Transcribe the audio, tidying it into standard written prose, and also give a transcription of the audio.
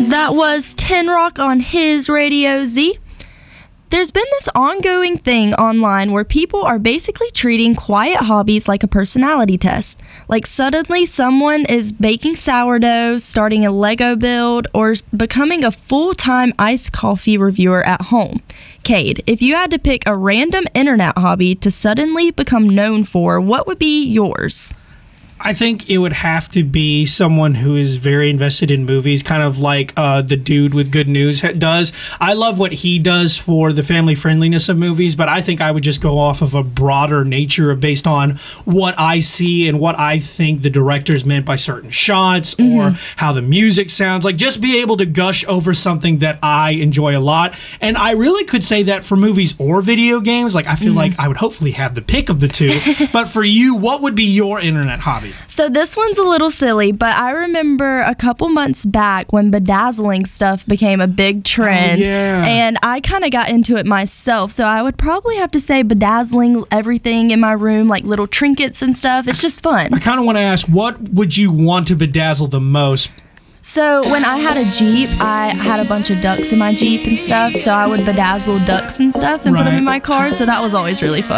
That was Tin Rock on his Radio Z. There's been this ongoing thing online where people are basically treating quiet hobbies like a personality test. Like suddenly someone is baking sourdough, starting a Lego build, or becoming a full-time iced coffee reviewer at home. Cade, if you had to pick a random internet hobby to suddenly become known for, what would be yours? I think it would have to be someone who is very invested in movies, kind of like the dude with Good News does. I love what he does for the family friendliness of movies, but I think I would just go off of a broader nature based on what I see and what I think the directors meant by certain shots or how the music sounds. Like, just be able to gush over something that I enjoy a lot. And I really could say that for movies or video games. Like, I feel like I would hopefully have the pick of the two. But for you, what would be your internet hobby? So this one's a little silly, but I remember a couple months back when bedazzling stuff became a big trend, and I kind of got into it myself, so I would probably have to say bedazzling everything in my room, like little trinkets and stuff. It's just fun. I kind of want to ask, what would you want to bedazzle the most? So when I had a Jeep, I had a bunch of ducks in my Jeep and stuff, so I would bedazzle ducks and stuff and put them in my car, so that was always really fun.